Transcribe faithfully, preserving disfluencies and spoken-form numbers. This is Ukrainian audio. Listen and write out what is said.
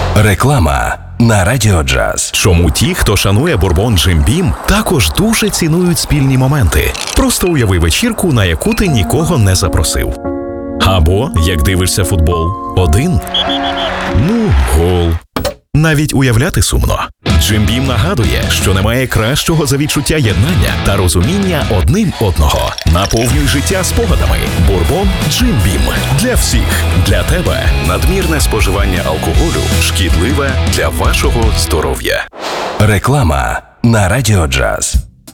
Реклама на Радіо Джаз. Чому ті, хто шанує бурбон Джим Бім, також дуже цінують спільні моменти. Просто уяви вечірку, на яку ти нікого не запросив. Або, як дивишся футбол, один. Ну, гол. Навіть уявляти сумно. Джим Бім нагадує, що немає кращого за відчуття єднання та розуміння одним одного. Наповнюй життя спогадами. Бурбон Джим Бім. Для всіх. Для тебе. Надмірне споживання алкоголю шкідливе для вашого здоров'я. Реклама на Радіо Джаз.